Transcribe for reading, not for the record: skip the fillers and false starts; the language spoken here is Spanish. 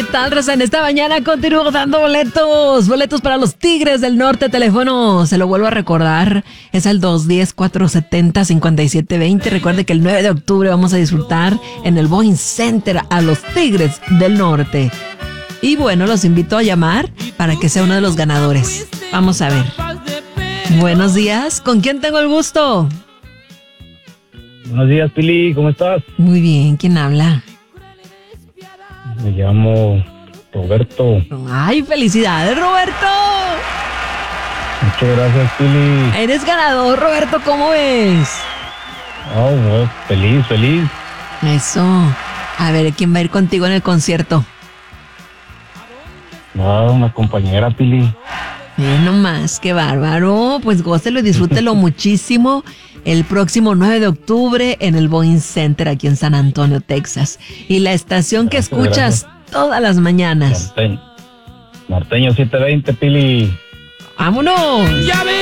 tal, raza? En esta mañana continúo dando boletos para los Tigres del Norte. Teléfono, se lo vuelvo a recordar, es el 210-470-5720. Recuerde que el 9 de octubre vamos a disfrutar en el Boeing Center a los Tigres del Norte. Y bueno, los invito a llamar para que sea uno de los ganadores. Vamos a ver. Buenos días, ¿con quién tengo el gusto? Buenos días, Pili, ¿cómo estás? Muy bien, ¿quién habla? Me llamo Roberto. ¡Ay, felicidades, Roberto! Muchas gracias, Pili. Eres ganador, Roberto, ¿cómo ves? Oh, bueno, feliz. Eso. A ver, ¿quién va a ir contigo en el concierto? No, una compañera, Pili. Nomás, qué bárbaro. Pues gócelo y disfrútelo muchísimo el próximo 9 de octubre en el Boeing Center aquí en San Antonio, Texas. Y la estación que escuchas todas las mañanas. Norteño 720, Pili. ¡Vámonos!